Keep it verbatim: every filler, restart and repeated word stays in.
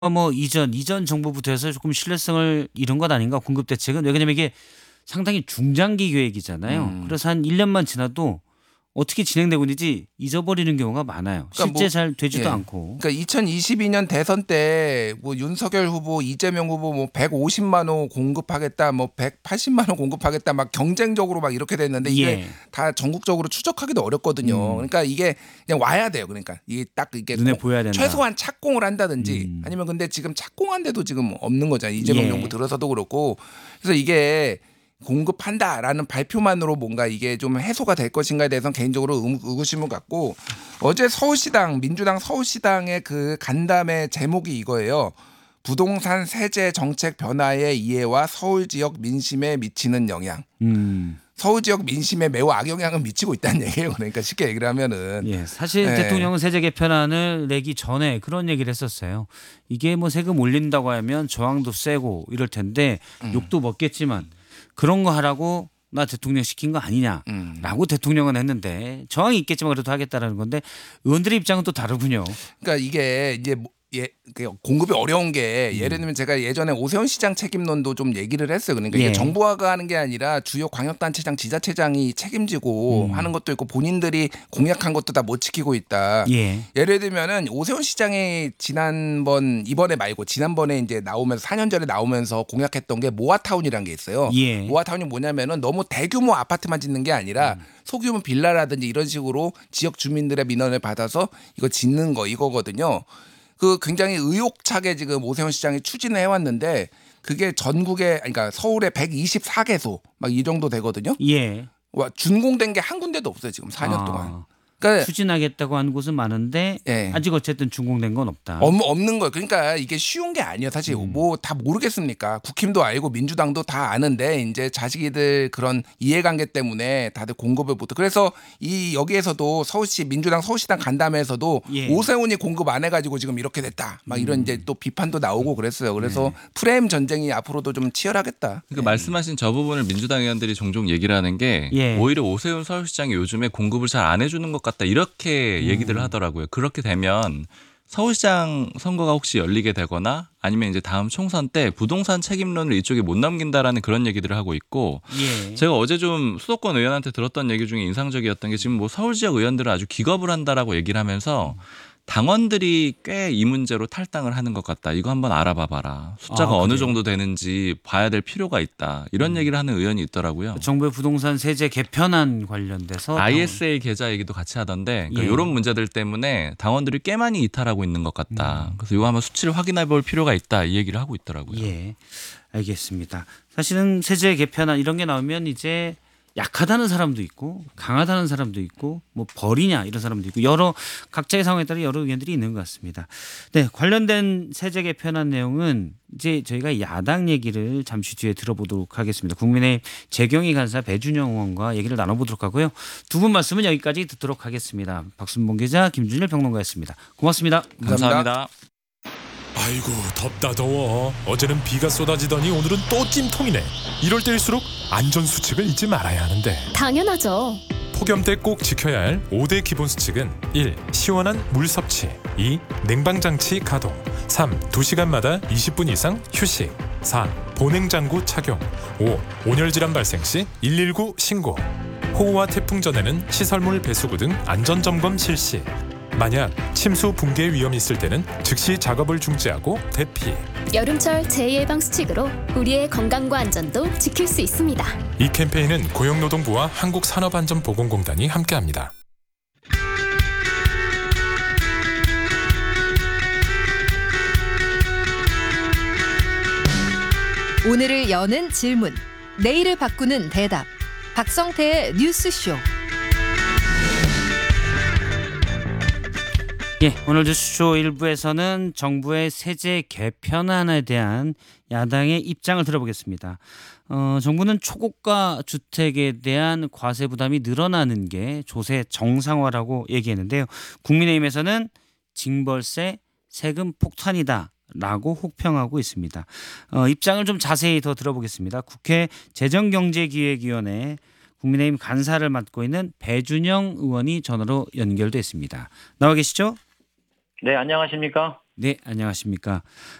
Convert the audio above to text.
뭐 이전 이전 정부부터 해서 조금 신뢰성을 잃은 것 아닌가 공급 대책은. 왜냐하면 이게 상당히 중장기 계획이잖아요. 음. 그래서 한 일 년만 지나도 어떻게 진행되고 있는지 잊어버리는 경우가 많아요. 그러니까 실제 뭐 잘 되지도 예. 않고. 그러니까 이천이십이 년 대선 때 뭐 윤석열 후보, 이재명 후보 뭐 백오십만 호 공급하겠다, 뭐 백팔십만 호 공급하겠다, 막 경쟁적으로 막 이렇게 됐는데 이게 예. 다 전국적으로 추적하기도 어렵거든요. 음. 그러니까 이게 그냥 와야 돼요. 그러니까 이게 딱 이게 눈에 꼭 보여야 된다. 최소한 착공을 한다든지 음. 아니면 근데 지금 착공한데도 지금 없는 거잖아요. 이재명 예. 정부 들어서도 그렇고. 그래서 이게 공급한다라는 발표만으로 뭔가 이게 좀 해소가 될 것인가에 대해서는 개인적으로 의- 의구심을 갖고, 어제 서울시당 민주당 서울시당의 그 간담회 제목이 이거예요. 부동산 세제 정책 변화의 이해와 서울 지역 민심에 미치는 영향. 음. 서울 지역 민심에 매우 악영향을 미치고 있다는 얘기예요. 그러니까 쉽게 얘기를 하면은 예, 사실 예. 대통령은 세제 개편안을 내기 전에 그런 얘기를 했었어요. 이게 뭐 세금 올린다고 하면 저항도 세고 이럴 텐데 음. 욕도 먹겠지만 그런 거 하라고 나 대통령 시킨 거 아니냐라고 음. 대통령은 했는데 저항이 있겠지만 그래도 하겠다라는 건데 의원들의 입장은 또 다르군요. 그러니까 이게 이제 뭐 예, 그 공급이 어려운 게, 예를 들면 제가 예전에 오세훈 시장 책임론도 좀 얘기를 했어요. 그러니까 예. 이게 정부가 하는 게 아니라 주요 광역단체장, 지자체장이 책임지고 음. 하는 것도 있고 본인들이 공약한 것도 다 못 지키고 있다. 예. 예를 들면은 오세훈 시장이 지난번 이번에 말고 지난번에 이제 나오면서 사 년 전에 나오면서 공약했던 게 모아타운이라는 게 있어요. 예. 모아타운이 뭐냐면은 너무 대규모 아파트만 짓는 게 아니라 음. 소규모 빌라라든지 이런 식으로 지역 주민들의 민원을 받아서 이거 짓는 거 이거거든요. 그 굉장히 의욕차게 지금 오세훈 시장이 추진을 해왔는데 그게 전국에, 그러니까 서울에 백이십사 개소 막 이 정도 되거든요. 예. 와, 준공된 게 한 군데도 없어요 지금 사 년 아, 동안. 그러니까 추진하겠다고 하는 곳은 많은데 예. 아직 어쨌든 준공된 건 없다. 없, 없는 거예요. 그러니까 이게 쉬운 게 아니에요. 사실 음. 뭐 다 모르겠습니까? 국힘도 알고 민주당도 다 아는데 이제 자기들 그런 이해관계 때문에 다들 공급을 못 해. 그래서 이 여기에서도 서울시 민주당 서울시당 간담회에서도 예. 오세훈이 공급 안 해가지고 지금 이렇게 됐다. 막 이런 음. 이제 또 비판도 나오고 그랬어요. 그래서 네. 프레임 전쟁이 앞으로도 좀 치열하겠다. 그러니까 말씀하신 저 부분을 민주당 의원들이 종종 얘기를 하는 게 예. 오히려 오세훈 서울시장이 요즘에 공급을 잘 안 해주는 것 같다 이렇게 얘기들을 음. 하더라고요. 그렇게 되면 서울시장 선거가 혹시 열리게 되거나 아니면 이제 다음 총선 때 부동산 책임론을 이쪽에 못 넘긴다라는 그런 얘기들을 하고 있고, 예. 제가 어제 좀 수도권 의원한테 들었던 얘기 중에 인상적이었던 게 지금 뭐 서울 지역 의원들은 아주 기겁을 한다라고 얘기를 하면서 당원들이 꽤 이 문제로 탈당을 하는 것 같다. 이거 한번 알아봐 봐라. 숫자가 아, 어느 그래요? 정도 되는지 봐야 될 필요가 있다. 이런 얘기를 하는 의원이 있더라고요. 정부의 부동산 세제 개편안 관련돼서 아이에스에이 계좌 얘기도 같이 하던데 그러니까 예. 이런 문제들 때문에 당원들이 꽤 많이 이탈하고 있는 것 같다. 그래서 이거 한번 수치를 확인해 볼 필요가 있다. 이 얘기를 하고 있더라고요. 예, 알겠습니다. 사실은 세제 개편안 이런 게 나오면 이제 약하다는 사람도 있고 강하다는 사람도 있고 뭐 벌이냐 이런 사람도 있고 여러 각자의 상황에 따라 여러 의견들이 있는 것 같습니다. 네, 관련된 세제 개편안 내용은 이제 저희가 야당 얘기를 잠시 뒤에 들어보도록 하겠습니다. 국민의힘 재경희 간사 배준영 의원과 얘기를 나눠보도록 하고요. 두 분 말씀은 여기까지 듣도록 하겠습니다. 박순봉 기자, 김준일 평론가였습니다. 고맙습니다. 감사합니다. 아이고 덥다 더워. 어제는 비가 쏟아지더니 오늘은 또 찜통이네. 이럴 때일수록 안전수칙을 잊지 말아야 하는데, 당연하죠. 폭염 때 꼭 지켜야 할 오 대 기본 수칙은 일. 시원한 물 섭취, 이. 냉방장치 가동, 삼. 두 시간마다 이십 분 이상 휴식, 사. 보냉장구 착용, 오. 온열질환 발생 시 일일구 신고. 호우와 태풍 전에는 시설물 배수구 등 안전점검 실시. 만약 침수 붕괴 위험이 있을 때는 즉시 작업을 중지하고 대피. 여름철 재예방 수칙으로 우리의 건강과 안전도 지킬 수 있습니다. 이 캠페인은 고용노동부와 한국산업안전보건공단이 함께합니다. 오늘을 여는 질문, 내일을 바꾸는 대답. 박성태의 뉴스쇼. 예, 오늘 뉴스쇼 일 부에서는 정부의 세제 개편안에 대한 야당의 입장을 들어보겠습니다. 어, 정부는 초고가 주택에 대한 과세 부담이 늘어나는 게 조세 정상화라고 얘기했는데요. 국민의힘에서는 징벌세 세금 폭탄이다 라고 혹평하고 있습니다. 어, 입장을 좀 자세히 더 들어보겠습니다. 국회 재정경제기획위원회 국민의힘 간사를 맡고 있는 배준영 의원이 전화로 연결됐습니다. 나와 계시죠? 네, 안녕하십니까? 네, 안녕하십니까.